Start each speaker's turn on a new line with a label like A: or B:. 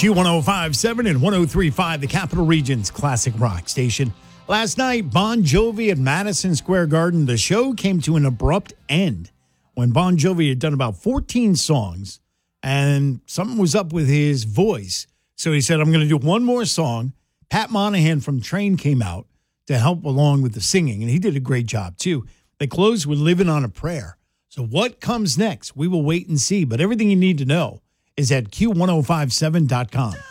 A: Q1057 and 1035, the Capital Region's classic rock station. Last night, Bon Jovi at Madison Square Garden. The show came to an abrupt end when Bon Jovi had done about 14 songs and something was up with his voice. So he said, I'm going to do one more song. Pat Monahan from Train came out to help along with the singing, and he did a great job too. They closed with Living on a Prayer. So what comes next? We will wait and see. But everything you need to know is at Q1057.com.